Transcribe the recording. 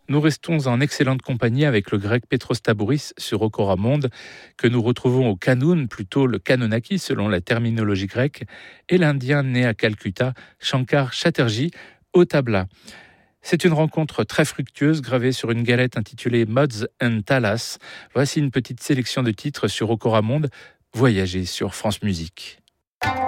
Nous restons en excellente compagnie avec le grec Petros Tabouris sur Okora Monde, que nous retrouvons au Kanoun, plutôt le Kanonaki selon la terminologie grecque, et l'Indien né à Calcutta, Shankar Chatterjee, au tabla. C'est une rencontre très fructueuse gravée sur une galette intitulée Mods and Talas. Voici une petite sélection de titres sur Okora Monde. Voyagez sur France Musique.